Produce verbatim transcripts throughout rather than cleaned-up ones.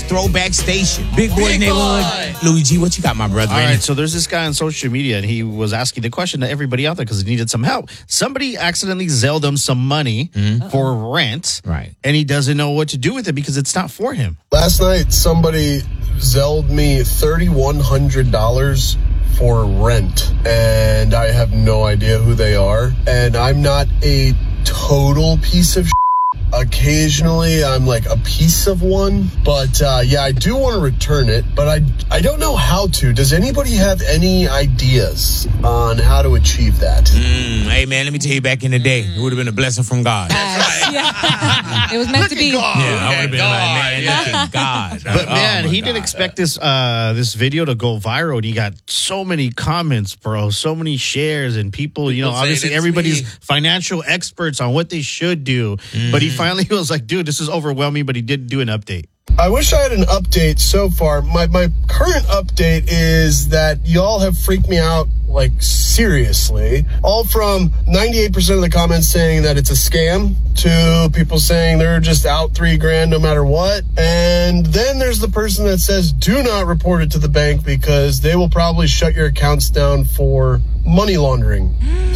throwback station. Big Boy Big Neighborhood. Boy. Luigi, what you got, my brother? All right, so there's this guy on social media, and he was asking the question to everybody out there because he needed some help. Somebody accidentally Zelled him some money Mm-hmm. for rent, Right. and he doesn't know what to do with it because it's not for him. Last night, somebody Zelled me three thousand one hundred dollars for rent, and I have no idea who they are, and I'm not a total piece of shit. Occasionally, I'm like a piece of one, but uh, yeah, I do want to return it, but I I don't know how to. Does anybody have any ideas on how to achieve that? Mm, hey, man, let me tell you, back in the day, it would have been a blessing from God. Yes. Yeah. It was meant to be. Yeah, I would have been God. like, man, look at God. But Oh, man, my he didn't God. expect this uh, this video to go viral. And he got so many comments, bro, so many shares, and people. You know, People saying obviously it's everybody's me. financial experts on what they should do. But he finally was like, "Dude, this is overwhelming." But he did do an update. I wish I had an update so far. My my current update is that y'all have freaked me out, like, seriously. All from ninety-eight percent of the comments saying that it's a scam to people saying they're just out three grand no matter what. And then there's the person that says do not report it to the bank because they will probably shut your accounts down for money laundering.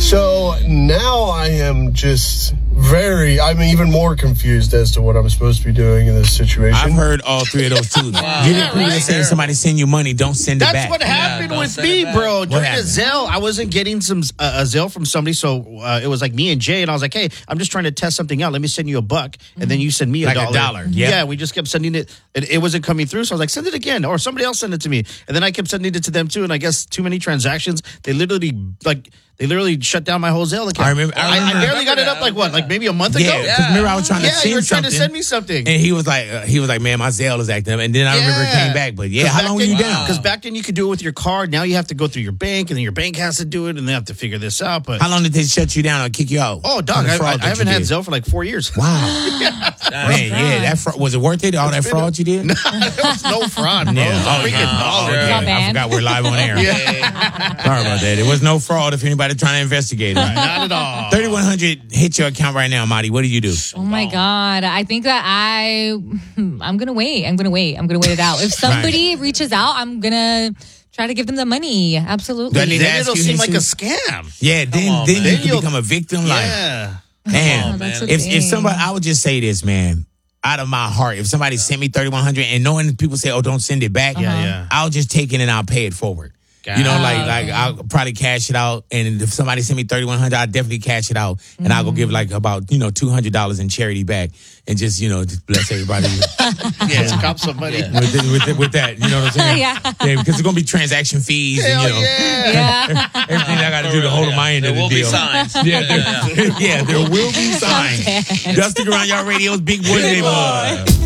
So now I am just very, I'm even more confused as to what I'm supposed to be doing in this situation. I've heard all three of those too. Wow. Get it Yeah, clear right. saying somebody send you money, don't send it That's back. what happened don't with send me, it back. bro. During a happened? Zelle, I wasn't getting some uh, a Zelle from somebody, so uh, it was like me and Jay, and I was like, "Hey, I'm just trying to test something out. Let me send you a buck, and then you send me a Like a dollar." dollar, yep. Yeah, we just kept sending it. It, it wasn't coming through, so I was like, "Send it again," or somebody else send it to me, and then I kept sending it to them too. And I guess too many transactions, they literally like. They literally shut down my whole Zelle account. I remember- I I, remember- barely got it up like what, like maybe a month Yeah, ago. because remember I was trying to Yeah, send you were trying something. to send me something. And he was like, uh, he was like, man, my Zelle is acting up. And then I remember it came back. But yeah, how long were you down? Because back then you could do it with your card. Now you have to go through your bank, and then your bank has to do it, and they have to figure this out. But How long did they shut you down or kick you out? oh, dog, On the I, fraud I, I that you haven't had did? Zelle for like four years. Wow. Man, yeah, that fra- was it worth it? All that fraud you did? There was no fraud, bro. Yeah. It was a Oh, freaking no. dollar. Okay. Not I bad. forgot we're live on air. Sorry about that. There was no fraud if anybody trying to investigate it. Not at all. thirty-one hundred hit your account right now, Marty. What do you do? Oh my God. I think that I, I'm going to wait. I'm going to wait. I'm going to wait it out. If somebody reaches out, I'm going to try to give them the money. Absolutely. That is- Then ask it'll you, seem like a Jesus. scam. Yeah, then on, then man. you Then can you'll- become a victim. Like, Yeah. man, Oh, that's the if if thing. somebody, I would just say this, man, out of my heart, if somebody sent me thirty-one hundred and knowing people say, oh, don't send it back, Yeah, yeah. I'll just take it and I'll pay it forward. You know, like Oh, like okay. I'll probably cash it out, and if somebody send me thirty-one hundred, I'll definitely cash it out, and I'll go give like about you know two hundred dollars in charity back, and just you know just bless everybody with, Yeah, it's cop some money. with, with, with that. You know what I'm saying? Yeah. because it's gonna be transaction fees Hell and you know yeah. Yeah. everything I got to do to hold on my end There of the will deal. be signs. Yeah, there, yeah, there will be signs. Dusty Around Y'all Radio's Big Boy Neighborhood.